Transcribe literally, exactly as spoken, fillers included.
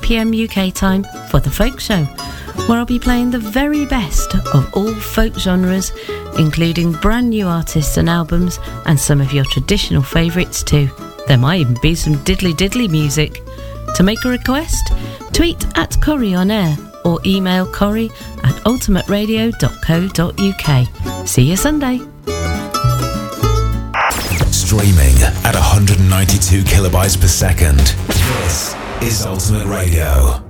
p m U K time for The Folk Show, where I'll be playing the very best of all folk genres, including brand new artists and albums, and some of your traditional favourites too. There might even be some diddly diddly music. To make a request, tweet at Corrie on air or email Corrie at ultimate radio dot co dot U K. See you Sunday. Streaming at one hundred ninety-two kilobytes per second. This is Ultimate Radio.